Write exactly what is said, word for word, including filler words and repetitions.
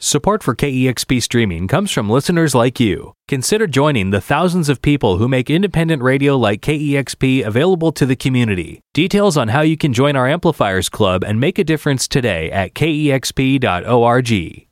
Support for K E X P Streaming comes from listeners like you. Consider joining the thousands of people who make independent radio like K E X P available to the community. Details on how you can join our Amplifiers Club and make a difference today at K E X P dot org.